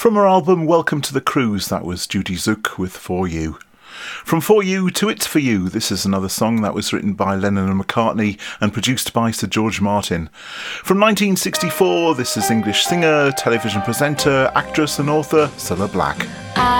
From her album Welcome to the Cruise, that was Judy Zook with For You. From For You to It's For You, this is another song that was written by Lennon and McCartney and produced by Sir George Martin. From 1964, this is English singer, television presenter, actress and author Cilla Black.